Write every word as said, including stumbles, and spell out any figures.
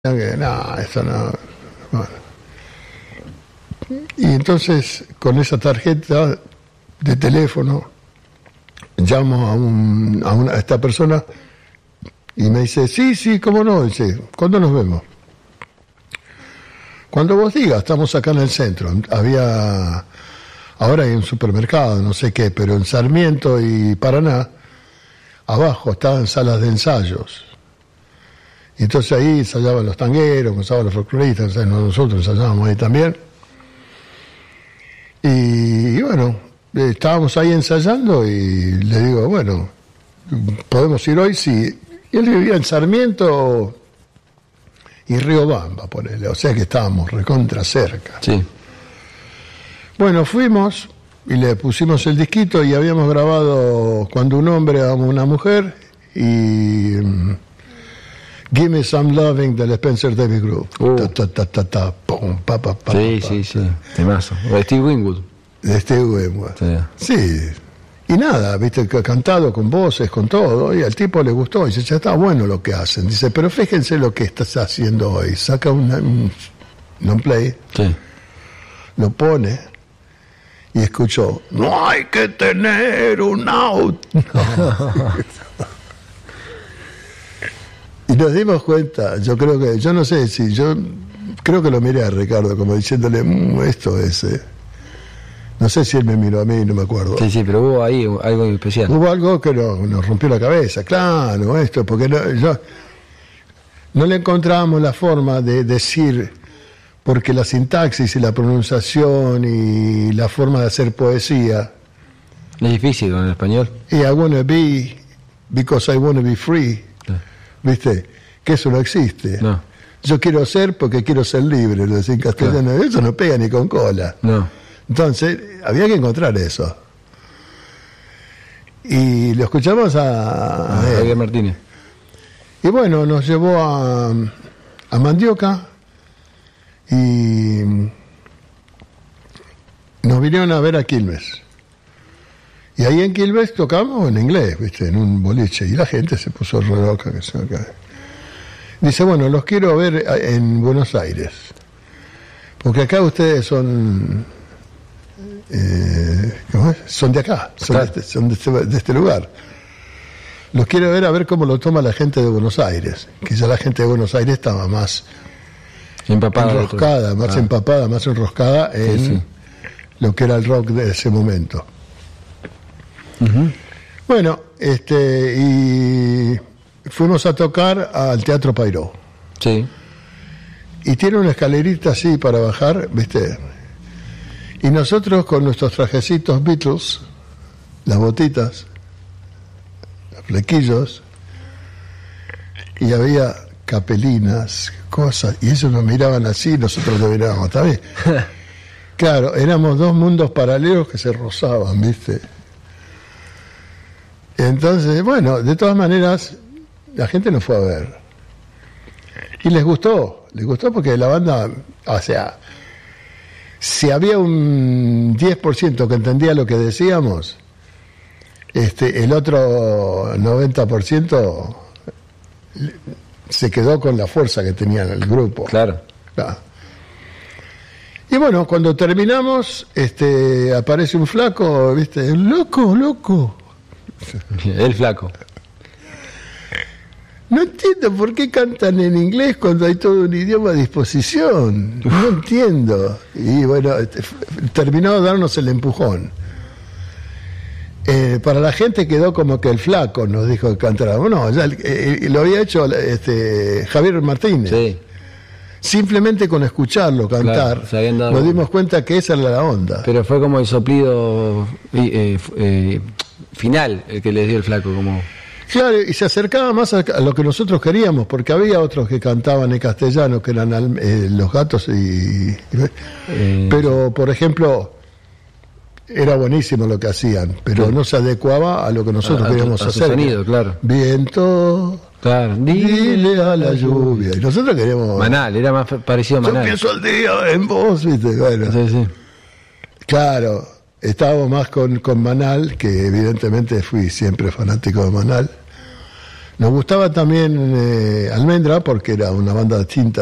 que no, eso no. Bueno. Y entonces, con esa tarjeta de teléfono, llamo a, un, a, una, a esta persona y me dice, sí, sí, cómo no, dice, ¿cuándo nos vemos? Cuando vos digas, estamos acá en el centro. Había, ahora hay un supermercado, no sé qué, pero en Sarmiento y Paraná, abajo estaban salas de ensayos. Y entonces ahí ensayaban los tangueros, ensayaban los folcloristas, nosotros ensayábamos ahí también. Y, y bueno, estábamos ahí ensayando y le digo, bueno, ¿podemos ir hoy? Sí. Y él vivía en Sarmiento y Riobamba, ponele, o sea que estábamos recontra cerca. Sí. Bueno, fuimos y le pusimos el disquito y habíamos grabado Cuando un hombre ama a una mujer y um, Give Me Some Loving del Spencer Davis Group. Uh. Ta, ta, ta, ta, ta, pum, pa, pa, pa, Sí, pa, sí, pa. sí. Temazo. O de Steve Winwood. De Steve Winwood. Sí. Sí. Y nada, viste, que cantado con voces, con todo, y al tipo le gustó, y dice, ya está bueno lo que hacen. Dice, pero fíjense lo que estás haciendo hoy. Saca una, un long play, Sí. lo pone, y escuchó, no hay que tener un out. No. Y nos dimos cuenta, yo creo que, yo no sé si, yo creo que lo miré a Ricardo como diciéndole, mmm, esto es... Eh. No sé si él me miró a mí, no me acuerdo. Sí, sí, pero hubo ahí algo especial. Hubo algo que nos, nos rompió la cabeza, claro, esto, porque no, yo, no le encontrábamos la forma de decir, porque la sintaxis y la pronunciación y la forma de hacer poesía, Es difícil con el español. y I wanna be, because I wanna be free, Sí. ¿viste? Que eso no existe. No. Yo quiero ser porque quiero ser libre, lo decía en castellano, eso no pega ni con cola. No. Entonces, había que encontrar eso. Y lo escuchamos a, a Ah, él. Javier Martínez. Y bueno, nos llevó a, a Mandioca y nos vinieron a ver a Quilmes. Y ahí en Quilmes tocamos en inglés, ¿viste? En un boliche. Y la gente se puso re loca. Que se acá. Dice, bueno, los quiero ver en Buenos Aires. Porque acá ustedes son... Eh, ¿cómo es? Son de acá, son, Claro. de, este, son de, este, de este lugar. Los quiero ver a ver cómo lo toma la gente de Buenos Aires, que ya la gente de Buenos Aires estaba más Empapada. enroscada, más Ah. empapada, más enroscada en Sí, sí. lo que era el rock de ese momento. Uh-huh. Bueno, este y fuimos a tocar al Teatro Pairó. Sí. Y tiene una escalerita así para bajar, ¿viste? Y nosotros con nuestros trajecitos Beatles, las botitas, los flequillos, y había capelinas, cosas, y ellos nos miraban así, nosotros nos mirábamos, ¿está bien? Claro, éramos dos mundos paralelos que se rozaban, ¿viste? Entonces, bueno, de todas maneras, la gente nos fue a ver. Y les gustó, les gustó porque la banda, o sea... Si había un diez por ciento que entendía lo que decíamos, este, el otro noventa por ciento se quedó con la fuerza que tenía el grupo. Claro. Claro. Y bueno, cuando terminamos, este, aparece un flaco, ¿viste? Loco, loco. El flaco. No entiendo por qué cantan en inglés cuando hay todo un idioma a disposición. No entiendo. Y bueno, terminó de darnos el empujón. Eh, para la gente quedó como que el flaco nos dijo que cantáramos. No, ya eh, lo había hecho este, Javier Martínez. Sí. Simplemente con escucharlo cantar, Claro, se habían dado- nos dimos cuenta que esa era la onda. Pero fue como el soplido eh, eh, final el que les dio el flaco, como... Claro, y se acercaba más a, a lo que nosotros queríamos, porque había otros que cantaban en castellano, que eran al- eh, Los Gatos, y, y- Eh, pero, por ejemplo, era buenísimo lo que hacían, pero Sí. no se adecuaba a lo que nosotros A- a tu- queríamos a tu hacer. sonido, claro. Viento, Claro. dile a la lluvia. Y nosotros queríamos... Manal, era más parecido a Yo Manal. pienso el día en vos, ¿viste? Bueno, Sí, sí. claro, estábamos más con, con Manal, que evidentemente fui siempre fanático de Manal. Nos gustaba también eh, Almendra porque era una banda distinta